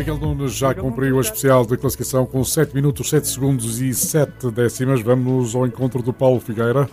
Miguel Nunes já cumpriu a especial de classificação com 7 minutos, 7 segundos e 7 décimas. Vamos ao encontro do Paulo Figueira.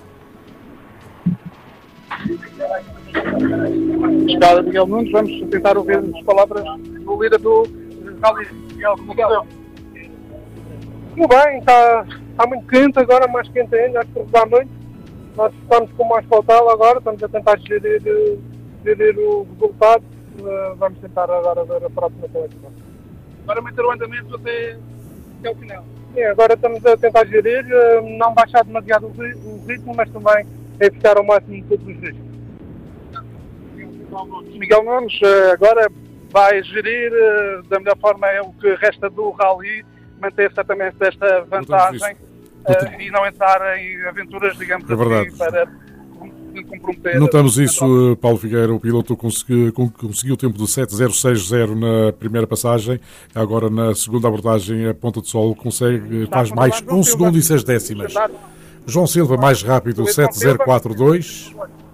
Chegada Miguel Nunes, vamos tentar ouvir as palavras do líder do Rally. Miguel. Tudo bem, está muito quente agora, mais quente ainda, acho que rodar muito. Nós estamos com mais cautela agora, estamos a tentar gerir o resultado. Vamos tentar agora ver a próxima seleção. Agora manter o andamento até o final. Sim, agora estamos a tentar gerir, não baixar demasiado o ritmo, mas também evitar ao máximo todos os riscos. Miguel Nunes agora vai gerir da melhor forma o que resta do Rally, manter certamente esta vantagem e não entrar em aventuras, digamos assim, para comprometer. Notamos isso, Paulo Figueira, o piloto conseguiu o tempo de 7.060 na primeira passagem, agora na segunda abordagem a Ponta do Sol faz mais 1 segundo e 6 décimas. João Silva mais rápido, 7.042.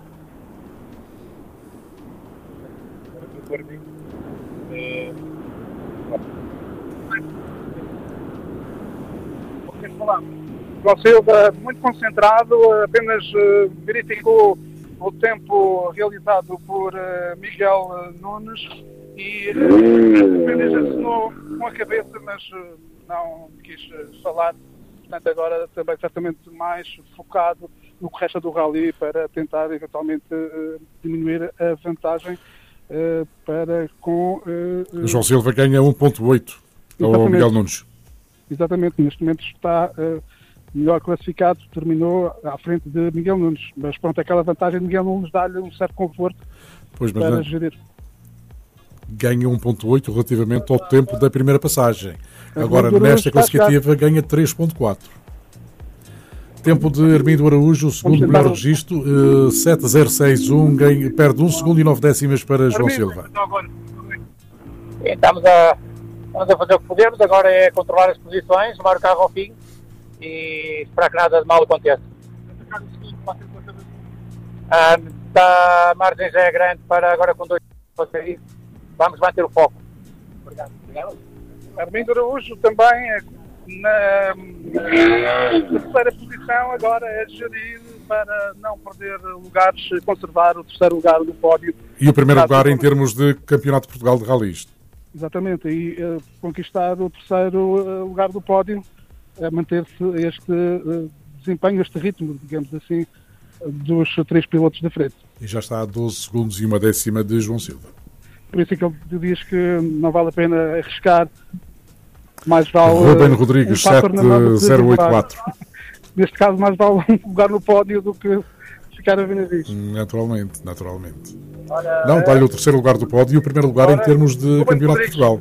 João Silva, muito concentrado, apenas verificou o tempo realizado por Miguel Nunes e apenas assinou com a cabeça, mas não quis falar. Portanto, agora também certamente mais focado no que resta do Rally para tentar eventualmente diminuir a vantagem para com... João Silva ganha 1.8 ao Miguel Nunes. Exatamente, neste momento está melhor classificado, terminou à frente de Miguel Nunes, mas pronto, aquela vantagem de Miguel Nunes dá-lhe um certo conforto para gerir. Ganha 1.8 relativamente ao tempo da primeira passagem. Agora, nesta classificativa, ganha 3.4. Tempo de Hermínio Araújo, o segundo melhor registro, 7.061, perde 1 segundo e 9 décimas para João Silva. Estamos a fazer o que podemos, agora é controlar as posições, levar o carro ao fim e esperar que nada de mal aconteça. A margem já é grande para agora com 2 fazer isso. Vamos manter o foco. Obrigado. Hermínio Araújo também na terceira posição, agora é gerir para não perder lugares, conservar o terceiro lugar do pódio. E o primeiro lugar em termos de Campeonato de Portugal de Rallys. Exatamente, e conquistar o terceiro lugar do pódio, manter-se este desempenho, este ritmo, digamos assim, dos 3 pilotos da frente. E já está a 12 segundos e 1 décima de João Silva. Por isso é que ele diz que não vale a pena arriscar, mais vale... Ruben Rodrigues, 7.084. Neste caso, mais vale um lugar no pódio do que ficar a ver navios. Naturalmente. Não, dá-lhe o terceiro lugar do pódio e o primeiro lugar em termos de Campeonato de Portugal.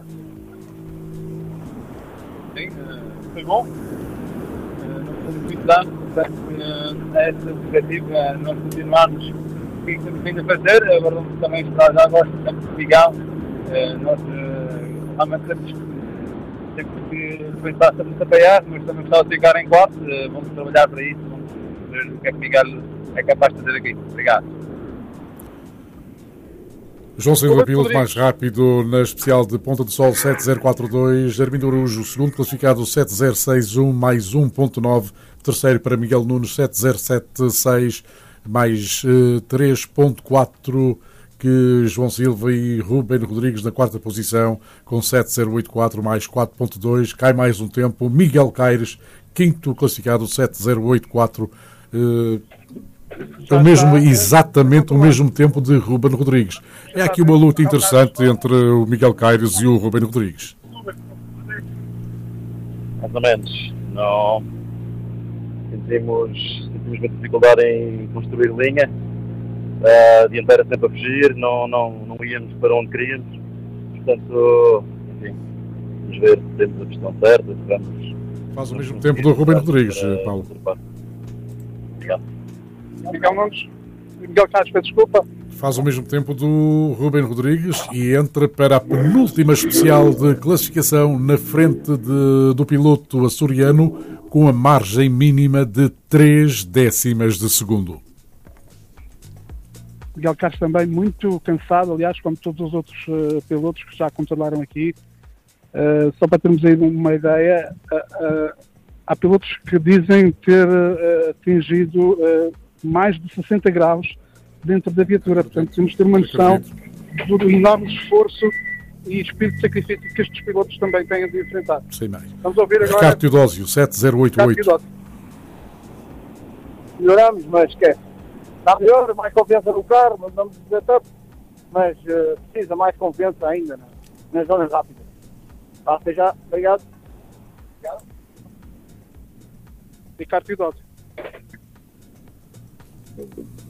Sim, foi bom. Não fomos muito dados, portanto, essa objetivo nós continuarmos o que estamos vindo a fazer. Agora vamos também esperar já agora, estamos de Miguel. Nós realmente temos que pensar sobre nos apoiar, mas também gostava de ficar em quarto. Vamos trabalhar para isso, vamos ver o que é que Miguel é capaz de fazer aqui. Obrigado. João Silva, piloto mais rápido na especial de Ponta do Sol, 7.042. Hermínio Araújo, segundo classificado, 7.061, mais 1.9. Terceiro para Miguel Nunes, 7.076, mais 3.4 que João Silva, e Ruben Rodrigues na quarta posição, com 7.084, mais 4.2. Cai mais um tempo. Miguel Caires, quinto classificado, 7.084. Exatamente o mesmo tempo de Ruben Rodrigues. É aqui uma luta interessante entre o Miguel Caires e o Ruben Rodrigues. Mais ou menos. Não sentimos muita dificuldade em construir linha. A dianteira sempre a fugir, não íamos para onde queríamos. Portanto, enfim, vamos ver se temos a questão certa. Faz o mesmo tempo do Ruben Rodrigues, Paulo. Obrigado. Miguel Caires, desculpa. Faz o mesmo tempo do Ruben Rodrigues e entra para a penúltima especial de classificação na frente do piloto açoriano, com a margem mínima de 3 décimas de segundo. Miguel Caires também muito cansado, aliás, como todos os outros pilotos que já controlaram aqui, Só para termos aí uma ideia, há pilotos que dizem ter atingido mais de 60 graus dentro da viatura. Portanto, temos de ter uma noção do enorme esforço e espírito de sacrifício que estes pilotos também têm de enfrentar. Sem mais. Vamos ouvir agora... Ricardo Teodósio, 7088. Melhoramos, mas esquece. Está melhor, mais confiança no carro, mandamos de setup, mas precisa mais confiança ainda nas zonas rápidas. Tá, até já. Obrigado. Ricardo Teodósio.